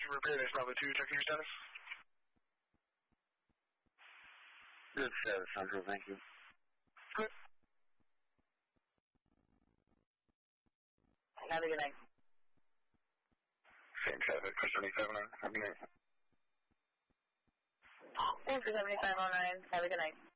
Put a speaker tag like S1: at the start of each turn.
S1: for repair. That's Bravo 2. Checking your status.
S2: Good status, Central. Thank you.
S1: Good.
S3: Have a good night.
S2: Same traffic for 77. Have a good night.
S3: Thanks for 7509. Have a good night.